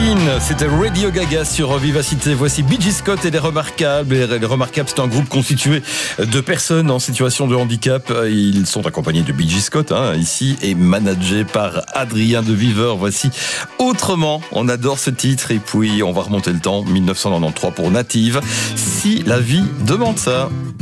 Queen, c'était Radio Gaga sur Vivacité. Voici B.G. Scott et les Remarquables. Les Remarquables, c'est un groupe constitué de personnes en situation de handicap. Ils sont accompagnés de B.G. Scott, ici, et managés par Adrien de Viveur. Voici Autrement. On adore ce titre. Et puis, on va remonter le temps, 1993 pour Native. Si la vie demande ça.